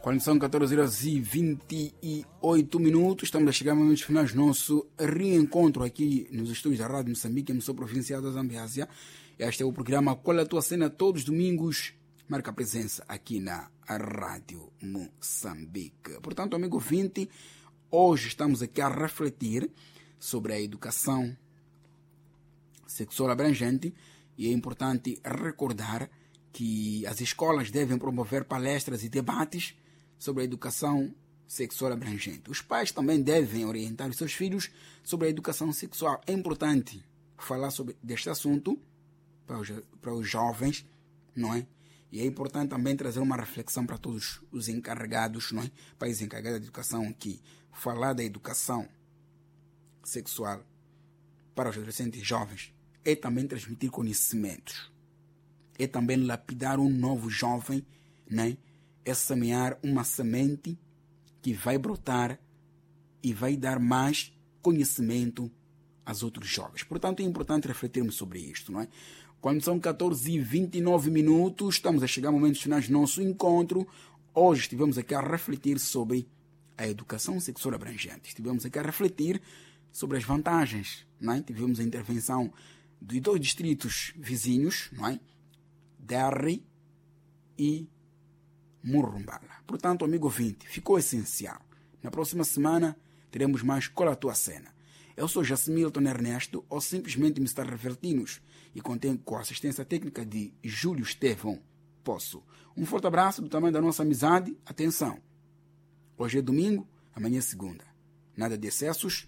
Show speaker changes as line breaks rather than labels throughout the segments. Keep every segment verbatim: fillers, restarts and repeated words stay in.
Quando são catorze horas e vinte e oito minutos, estamos a chegar a momentos finais do nosso reencontro aqui nos estúdios da Rádio Moçambique, emissora provincial da Zambiásia. Este é o programa Qual é a Tua Cena? Todos os domingos, marca a presença aqui na Rádio Moçambique. Portanto, amigo ouvinte, hoje estamos aqui a refletir sobre a educação sexual abrangente e é importante recordar que as escolas devem promover palestras e debates sobre a educação sexual abrangente. Os pais também devem orientar os seus filhos sobre a educação sexual. É importante falar sobre deste assunto para os, para os jovens, não é? E é importante também trazer uma reflexão para todos os encarregados, não é? Pais encarregados da educação, que falar da educação sexual para os adolescentes e jovens é também transmitir conhecimentos. É também lapidar um novo jovem, né? É semear uma semente que vai brotar e vai dar mais conhecimento aos outros jovens. Portanto, é importante refletirmos sobre isto, não é? Quando são catorze e vinte e nove minutos, estamos a chegar a momentos finais do nosso encontro. Hoje estivemos aqui a refletir sobre a educação sexual abrangente. Estivemos aqui a refletir sobre as vantagens, não é? Tivemos a intervenção de dois distritos vizinhos, não é? Derri e Murrumbala. Portanto, amigo ouvinte, ficou essencial. Na próxima semana teremos mais Qual é a Tua Cena? Eu sou Jacimilton Ernesto, ou simplesmente mister Revertinos, e contém com a assistência técnica de Júlio Estevão Poço. Um forte abraço do tamanho da nossa amizade. Atenção, hoje é domingo, amanhã é segunda. Nada de excessos.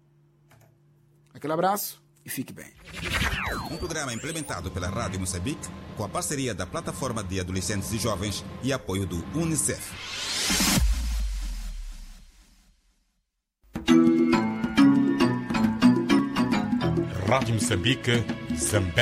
Aquele abraço e fique bem.
Um programa implementado pela Rádio Moçambique com a parceria da Plataforma de Adolescentes e Jovens e apoio do Unicef.
Rádio Moçambique, Zambé.